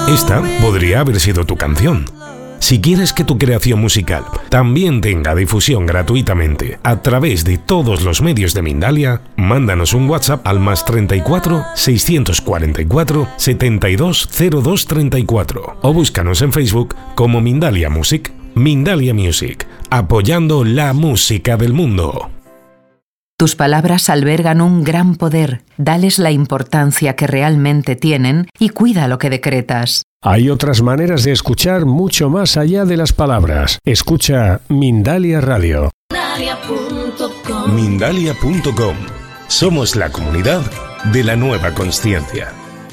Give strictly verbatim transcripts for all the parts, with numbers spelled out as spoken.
Esta podría haber sido tu canción. Si quieres que tu creación musical también tenga difusión gratuitamente a través de todos los medios de Mindalia, mándanos un WhatsApp al más treinta y cuatro, seiscientos cuarenta y cuatro, setenta y dos, cero dos treinta y cuatro o búscanos en Facebook como Mindalia Music. Mindalia Music, apoyando la música del mundo. Tus palabras albergan un gran poder. Dales la importancia que realmente tienen y cuida lo que decretas. Hay otras maneras de escuchar mucho más allá de las palabras. Escucha Mindalia Radio. Mindalia punto com. Somos la comunidad de la nueva consciencia.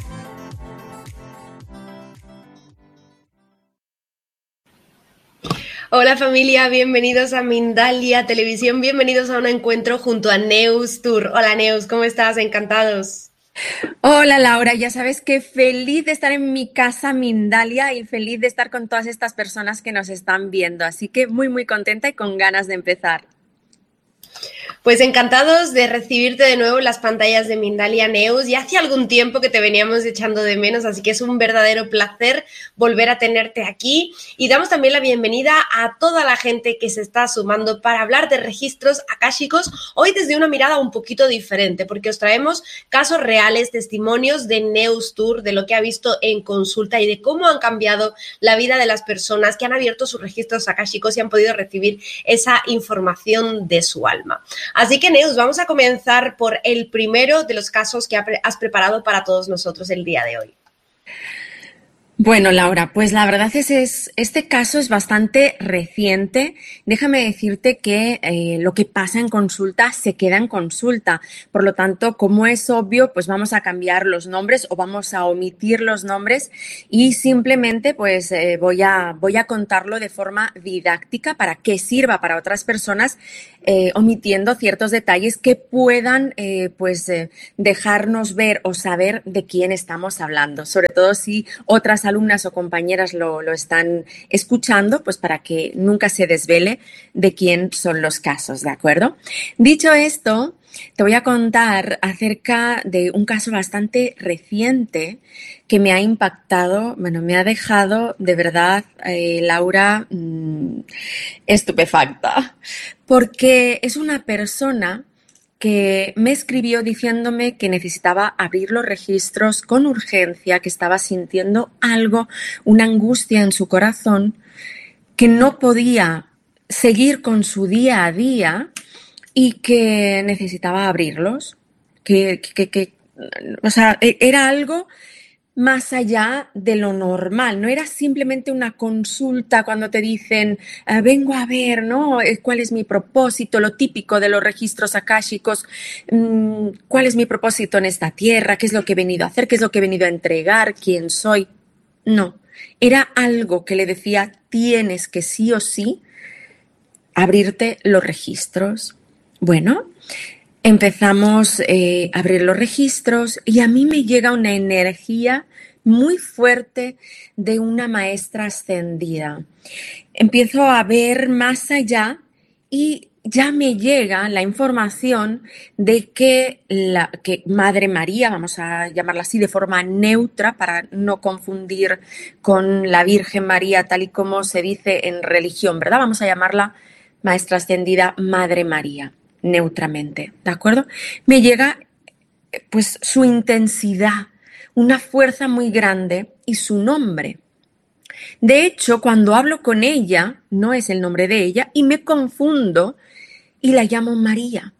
Hola familia, bienvenidos a Mindalia Televisión, bienvenidos a un encuentro junto a Neus Tour. Hola Neus, ¿cómo estás? Encantados. Hola Laura, ya sabes que feliz de estar en mi casa Mindalia y feliz de estar con todas estas personas que nos están viendo, así que muy muy contenta y con ganas de empezar. Pues encantados de recibirte de nuevo en las pantallas de Mindalia, Neus. Ya hace algún tiempo que te veníamos echando de menos, así que es un verdadero placer volver a tenerte aquí. Y damos también la bienvenida a toda la gente que se está sumando para hablar de registros akáshicos, hoy desde una mirada un poquito diferente, porque os traemos casos reales, testimonios de Neus Tour, de lo que ha visto en consulta y de cómo han cambiado la vida de las personas que han abierto sus registros akáshicos y han podido recibir esa información de su alma. Así que, Neus, vamos a comenzar por el primero de los casos que has preparado para todos nosotros el día de hoy. Bueno, Laura, pues la verdad es, es este caso es bastante reciente. Déjame decirte que eh, lo que pasa en consulta se queda en consulta. Por lo tanto, como es obvio, pues vamos a cambiar los nombres o vamos a omitir los nombres y simplemente pues eh, voy a, voy a contarlo de forma didáctica para que sirva para otras personas, eh, omitiendo ciertos detalles que puedan eh, pues eh, dejarnos ver o saber de quién estamos hablando, sobre todo si otras alumnas o compañeras lo, lo están escuchando, pues para que nunca se desvele de quién son los casos, ¿de acuerdo? Dicho esto, te voy a contar acerca de un caso bastante reciente que me ha impactado, bueno, me ha dejado de verdad, eh, Laura, mmm, estupefacta, porque es una persona que me escribió diciéndome que necesitaba abrir los registros con urgencia, que estaba sintiendo algo, una angustia en su corazón, que no podía seguir con su día a día y que necesitaba abrirlos, que, que, que, o sea, era algo más allá de lo normal, no era simplemente una consulta cuando te dicen eh, vengo a ver, ¿no? ¿Cuál es mi propósito? Lo típico de los registros akáshicos, mmm, ¿cuál es mi propósito en esta tierra? ¿Qué es lo que he venido a hacer? ¿Qué es lo que he venido a entregar? ¿Quién soy? No, era algo que le decía, tienes que sí o sí abrirte los registros. Bueno, empezamos eh, a abrir los registros y a mí me llega una energía muy fuerte de una maestra ascendida. Empiezo a ver más allá y ya me llega la información de que, la, que Madre María, vamos a llamarla así de forma neutra para no confundir con la Virgen María tal y como se dice en religión, ¿verdad? Vamos a llamarla maestra ascendida Madre María. Neutramente, ¿de acuerdo? Me llega pues su intensidad, una fuerza muy grande y su nombre. De hecho, cuando hablo con ella, no es el nombre de ella y me confundo y la llamo María.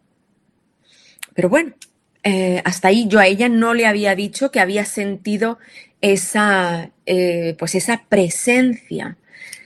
Pero bueno, eh, hasta ahí yo a ella no le había dicho que había sentido esa, eh, pues esa presencia.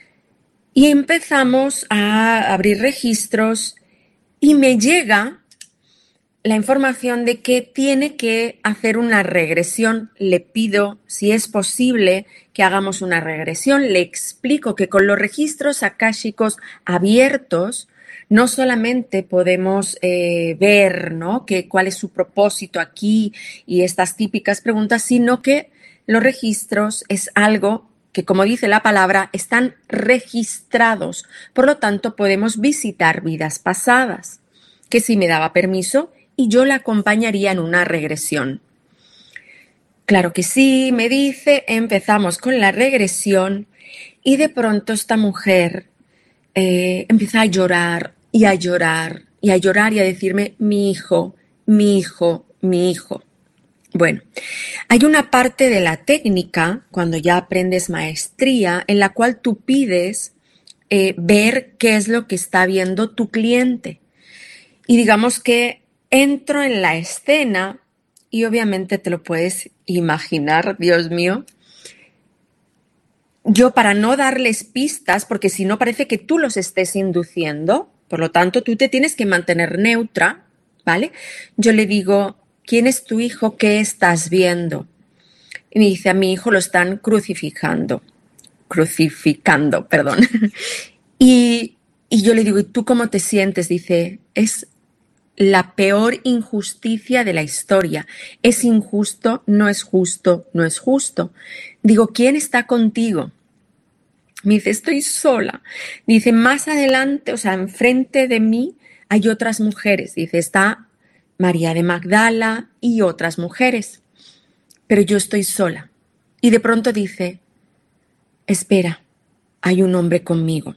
Y empezamos a abrir registros. Y me llega la información de que tiene que hacer una regresión. Le pido, si es posible, que hagamos una regresión. Le explico que con los registros akáshicos abiertos no solamente podemos eh, ver, ¿no?, que cuál es su propósito aquí y estas típicas preguntas, sino que los registros es algo que, como dice la palabra, están registrados. Por lo tanto, podemos visitar vidas pasadas, que si me daba permiso y yo la acompañaría en una regresión. claro que sí, me dice, empezamos con la regresión y de pronto esta mujer eh, empieza a llorar y a llorar y a llorar y a decirme mi hijo, mi hijo, mi hijo. Bueno, hay una parte de la técnica, cuando ya aprendes maestría, en la cual tú pides eh, ver qué es lo que está viendo tu cliente. Y digamos que entro en la escena y obviamente te lo puedes imaginar, Dios mío. Yo, para no darles pistas, porque si no parece que tú los estés induciendo, por lo tanto tú te tienes que mantener neutra, ¿vale? Yo le digo, ¿quién es tu hijo? ¿Qué estás viendo? Y me dice, a mi hijo lo están crucificando, crucificando, perdón. y, y yo le digo, ¿y tú cómo te sientes? Dice, es la peor injusticia de la historia. Es injusto, no es justo, no es justo. Digo, ¿quién está contigo? Me dice, estoy sola. Dice, más adelante, o sea, enfrente de mí hay otras mujeres. Dice, está María de Magdala y otras mujeres, pero yo estoy sola. Y de pronto dice, espera, hay un hombre conmigo.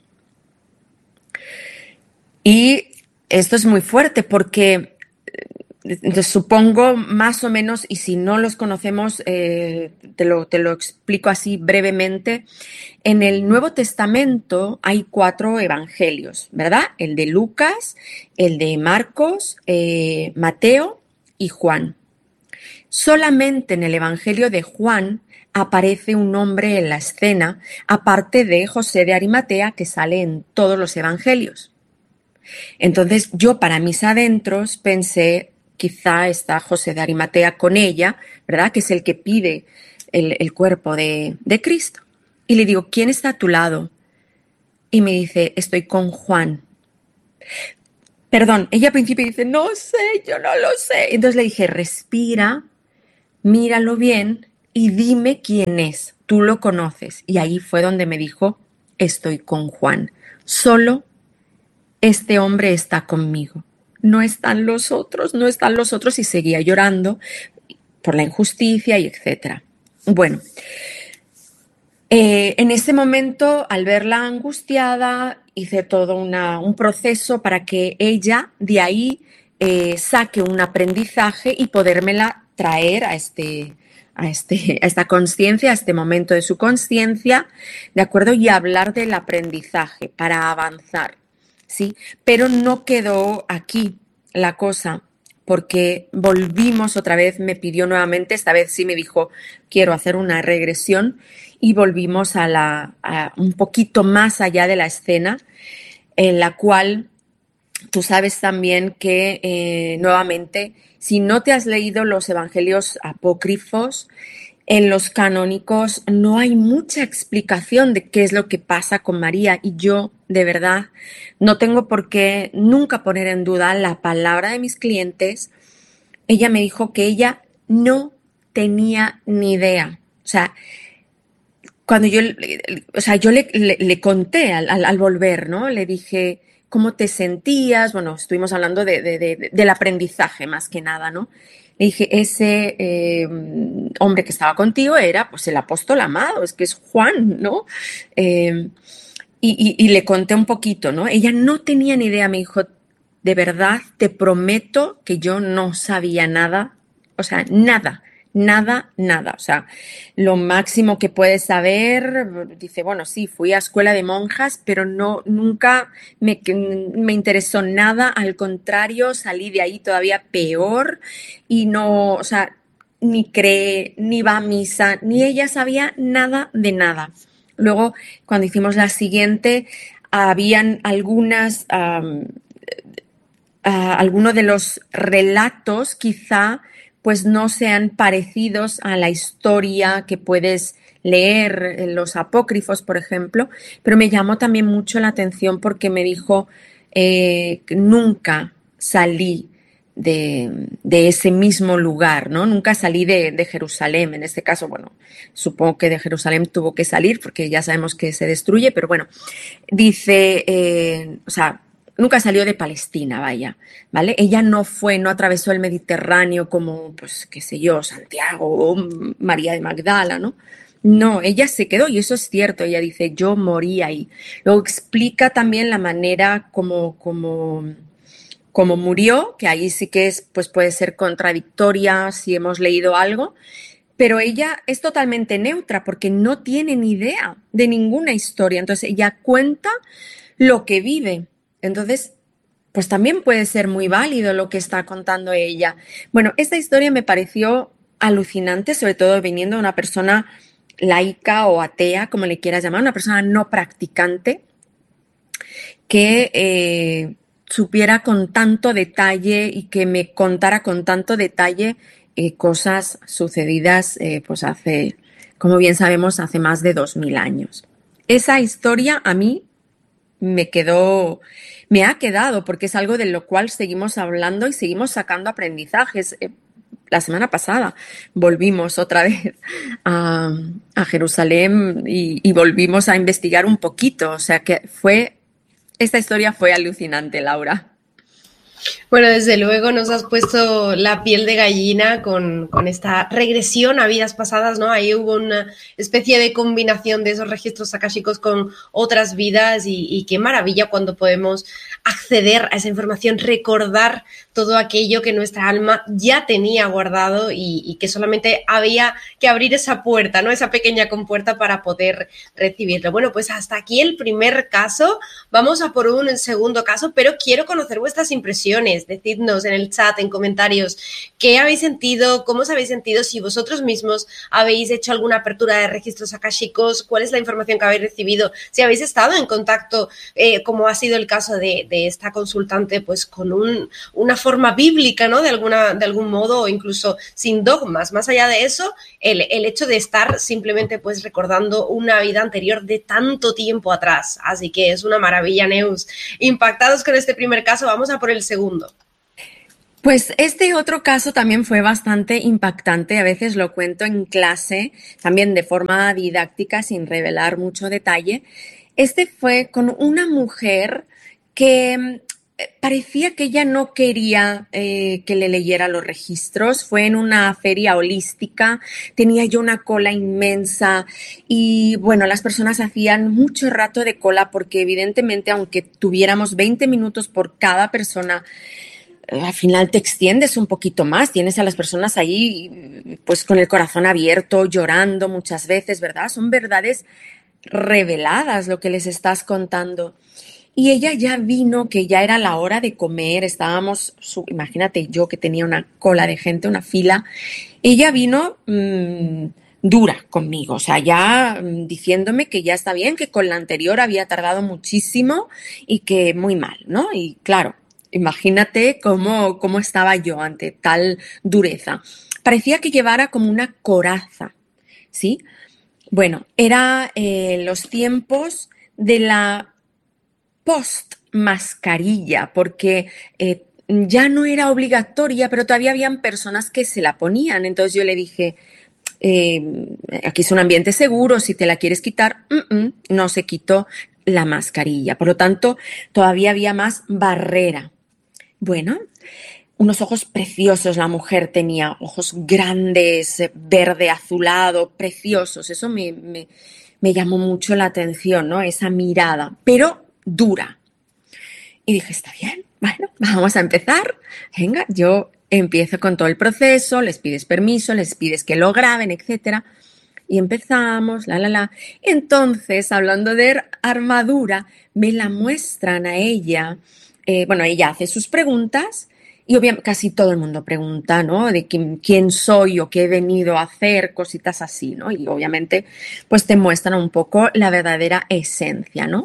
Y esto es muy fuerte porque entonces, supongo más o menos, y si no los conocemos, eh, te, lo, te lo explico así brevemente. En el Nuevo Testamento hay cuatro evangelios, ¿verdad? El de Lucas, el de Marcos, eh, Mateo y Juan. Solamente en el evangelio de Juan aparece un hombre en la escena, aparte de José de Arimatea, que sale en todos los evangelios. Entonces, yo para mis adentros pensé, quizá está José de Arimatea con ella, ¿verdad? Que es el que pide el, el cuerpo de, de Cristo. Y le digo, ¿quién está a tu lado? Y me dice, estoy con Juan. Perdón, ella al principio dice, no sé, yo no lo sé. Entonces le dije, respira, míralo bien y dime quién es. Tú lo conoces. Y ahí fue donde me dijo, estoy con Juan. Solo este hombre está conmigo. No están los otros, no están los otros, y seguía llorando por la injusticia y etcétera. Bueno, eh, en ese momento, al verla angustiada, hice todo una, un proceso para que ella de ahí eh, saque un aprendizaje y podérmela traer a, este, a, este, a esta conciencia, a este momento de su conciencia, ¿de acuerdo? Y hablar del aprendizaje para avanzar. Sí, pero no quedó aquí la cosa, porque volvimos otra vez, me pidió nuevamente, esta vez sí me dijo, quiero hacer una regresión, y volvimos a la, a un poquito más allá de la escena, en la cual tú sabes también que eh, nuevamente, si no te has leído los evangelios apócrifos, en los canónicos no hay mucha explicación de qué es lo que pasa con María, y yo de verdad no tengo por qué nunca poner en duda la palabra de mis clientes. Ella me dijo que ella no tenía ni idea. O sea, cuando yo, o sea, yo le, le, le conté al, al, al volver, ¿no? Le dije, ¿cómo te sentías? Bueno, estuvimos hablando de, de, de, del aprendizaje más que nada, ¿no? Le dije, ese eh, hombre que estaba contigo era pues el apóstol amado, es que es Juan, ¿no? Eh, y, y, y le conté un poquito, ¿no? Ella no tenía ni idea, me dijo, de verdad, te prometo que yo no sabía nada, o sea, nada, nada, nada. O sea, lo máximo que puedes saber, dice, bueno, sí, fui a escuela de monjas, pero no, nunca me, me interesó nada, al contrario, salí de ahí todavía peor y no, o sea, ni cree, ni va a misa, ni ella sabía nada de nada. Luego, cuando hicimos la siguiente, habían algunas, um, uh, algunos de los relatos quizá pues no sean parecidos a la historia que puedes leer en los apócrifos, por ejemplo, pero me llamó también mucho la atención porque me dijo eh, que nunca salí de, de ese mismo lugar, ¿no? Nunca salí de, de Jerusalén. En este caso, bueno, supongo que de Jerusalén tuvo que salir porque ya sabemos que se destruye, pero bueno, dice, eh, o sea, nunca salió de Palestina, vaya, ¿vale? Ella no fue, no atravesó el Mediterráneo como, pues, qué sé yo, Santiago o María de Magdala, ¿no? No, ella se quedó y eso es cierto. Ella dice, yo morí ahí. Luego explica también la manera como, como, como murió, que ahí sí que es, pues puede ser contradictoria si hemos leído algo, pero ella es totalmente neutra porque no tiene ni idea de ninguna historia. Entonces ella cuenta lo que vive. Entonces, pues también puede ser muy válido lo que está contando ella. Bueno, esta historia me pareció alucinante, sobre todo viniendo de una persona laica o atea, como le quieras llamar, una persona no practicante, que eh, supiera con tanto detalle y que me contara con tanto detalle eh, cosas sucedidas eh, pues hace, como bien sabemos, hace más de dos mil años. Esa historia a mí me quedó, me ha quedado, porque es algo de lo cual seguimos hablando y seguimos sacando aprendizajes. La semana pasada volvimos otra vez a, a Jerusalén y, y volvimos a investigar un poquito. O sea que fue, esta historia fue alucinante, Laura. Bueno, desde luego nos has puesto la piel de gallina con, con esta regresión a vidas pasadas, ¿no? Ahí hubo una especie de combinación de esos registros akáshicos con otras vidas y, y qué maravilla cuando podemos acceder a esa información, recordar todo aquello que nuestra alma ya tenía guardado y, y que solamente había que abrir esa puerta, ¿no? Esa pequeña compuerta para poder recibirlo. Bueno, pues hasta aquí el primer caso. Vamos a por un segundo caso, pero quiero conocer vuestras impresiones. Decidnos en el chat, en comentarios, qué habéis sentido, cómo os habéis sentido, si vosotros mismos habéis hecho alguna apertura de registros akáshicos, cuál es la información que habéis recibido, si habéis estado en contacto, eh, como ha sido el caso de, de esta consultante, pues con un, una forma bíblica, ¿no? De, alguna, de algún modo, o incluso sin dogmas. Más allá de eso, el, el hecho de estar simplemente pues recordando una vida anterior de tanto tiempo atrás. Así que es una maravilla, Neus. Impactados con este primer caso, vamos a por el segundo. Pues este otro caso también fue bastante impactante. A veces lo cuento en clase, también de forma didáctica, sin revelar mucho detalle. Este fue con una mujer que parecía que ella no quería eh, que le leyera los registros. Fue en una feria holística, tenía yo una cola inmensa y bueno, las personas hacían mucho rato de cola porque evidentemente aunque tuviéramos veinte minutos por cada persona, al final te extiendes un poquito más, tienes a las personas ahí pues con el corazón abierto, llorando muchas veces, ¿verdad? Son verdades reveladas lo que les estás contando. Y ella ya vino, que ya era la hora de comer, estábamos, imagínate yo que tenía una cola de gente, una fila, ella vino mmm, dura conmigo, o sea, ya mmm, diciéndome que ya está bien, que con la anterior había tardado muchísimo y que muy mal, ¿no? Y claro, imagínate cómo, cómo estaba yo ante tal dureza. Parecía que llevara como una coraza, ¿sí? Bueno, era eh, los tiempos de la post mascarilla, porque eh, ya no era obligatoria, pero todavía habían personas que se la ponían. Entonces yo le dije, eh, aquí es un ambiente seguro, si te la quieres quitar, mm -mm, no se quitó la mascarilla. Por lo tanto, todavía había más barrera. Bueno, unos ojos preciosos la mujer tenía, ojos grandes, verde azulado, preciosos. Eso me, me, me llamó mucho la atención, ¿no? Esa mirada, pero dura. Y dije, está bien, bueno, vamos a empezar. Venga, yo empiezo con todo el proceso, les pides permiso, les pides que lo graben, etcétera. Y empezamos, la, la, la. Entonces, hablando de armadura, me la muestran a ella. Eh, bueno, ella hace sus preguntas y obviamente casi todo el mundo pregunta, ¿no? De quién, quién soy o qué he venido a hacer, cositas así, ¿no? Y obviamente, pues te muestran un poco la verdadera esencia, ¿no?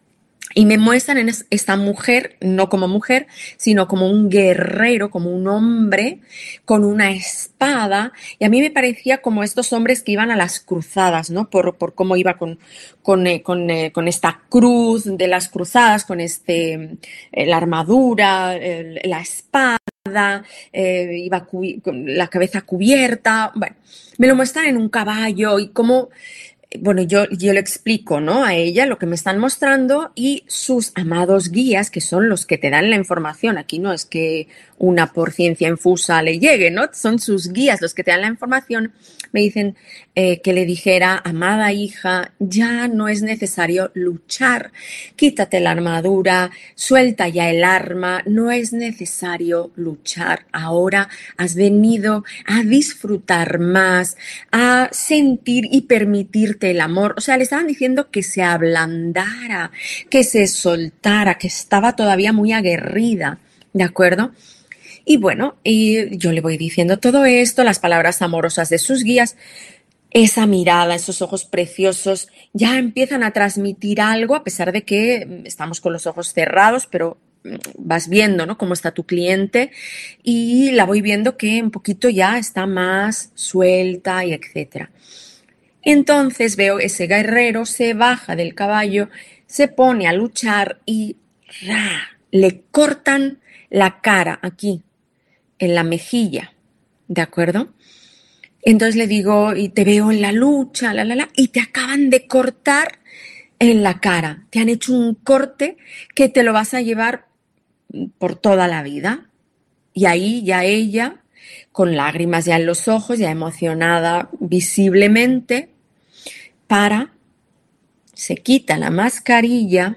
Y me muestran en esta mujer, no como mujer, sino como un guerrero, como un hombre con una espada. Y a mí me parecía como estos hombres que iban a las cruzadas, ¿no? Por, por cómo iba con, con, eh, con, eh, con esta cruz de las cruzadas, con este, eh, la armadura, eh, la espada, eh, iba con la cabeza cubierta. Bueno, me lo muestran en un caballo y cómo bueno, yo, yo le explico, ¿no?, a ella lo que me están mostrando y sus amados guías, que son los que te dan la información. Aquí no es que una por ciencia infusa le llegue, ¿no? Son sus guías los que te dan la información. Me dicen eh, que le dijera, amada hija, ya no es necesario luchar. Quítate la armadura, suelta ya el arma, no es necesario luchar. Ahora has venido a disfrutar más, a sentir y permitirte el amor. O sea, le estaban diciendo que se ablandara, que se soltara, que estaba todavía muy aguerrida, ¿de acuerdo? Y bueno, y yo le voy diciendo todo esto, las palabras amorosas de sus guías, esa mirada, esos ojos preciosos, ya empiezan a transmitir algo, a pesar de que estamos con los ojos cerrados, pero vas viendo, ¿no?, cómo está tu cliente, y la voy viendo que un poquito ya está más suelta y etcétera. Entonces veo ese guerrero, se baja del caballo, se pone a luchar y ¡ra!, le cortan la cara aquí, en la mejilla, ¿de acuerdo? Entonces le digo, y te veo en la lucha, la, la, la, y te acaban de cortar en la cara. Te han hecho un corte que te lo vas a llevar por toda la vida. Y ahí ya ella, con lágrimas ya en los ojos, ya emocionada visiblemente, para, se quita la mascarilla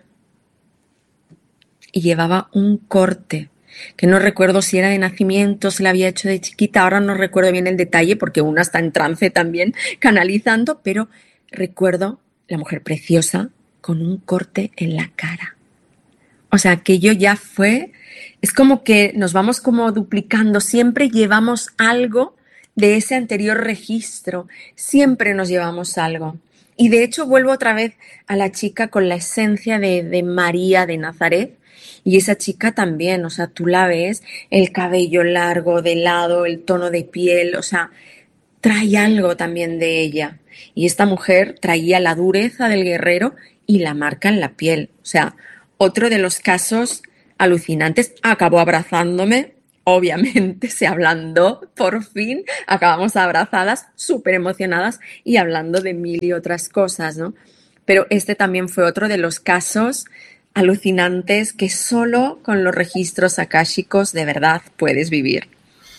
y llevaba un corte, que no recuerdo si era de nacimiento, se la había hecho de chiquita, ahora no recuerdo bien el detalle porque una está en trance también canalizando, pero recuerdo la mujer preciosa con un corte en la cara. O sea, aquello ya fue, es como que nos vamos como duplicando, siempre llevamos algo de ese anterior registro, siempre nos llevamos algo. Y de hecho vuelvo otra vez a la chica con la esencia de, de María de Nazaret. Y esa chica también, o sea, tú la ves, el cabello largo, de lado, el tono de piel, o sea, trae algo también de ella. Y esta mujer traía la dureza del guerrero y la marca en la piel. O sea, otro de los casos alucinantes. Acabó abrazándome, obviamente se ablandó, por fin, acabamos abrazadas, súper emocionadas y hablando de mil y otras cosas, ¿no? Pero este también fue otro de los casos alucinantes que solo con los registros akáshicos de verdad puedes vivir.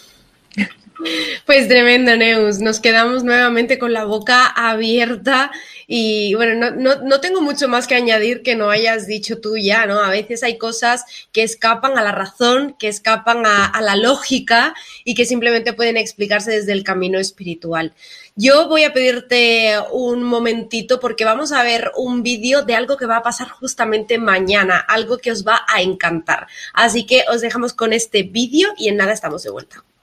Pues tremendo, Neus. Nos quedamos nuevamente con la boca abierta y bueno, no, no, no tengo mucho más que añadir que no hayas dicho tú ya, ¿no? A veces hay cosas que escapan a la razón, que escapan a, a la lógica y que simplemente pueden explicarse desde el camino espiritual. Yo voy a pedirte un momentito porque vamos a ver un vídeo de algo que va a pasar justamente mañana, algo que os va a encantar. Así que os dejamos con este vídeo y en nada estamos de vuelta.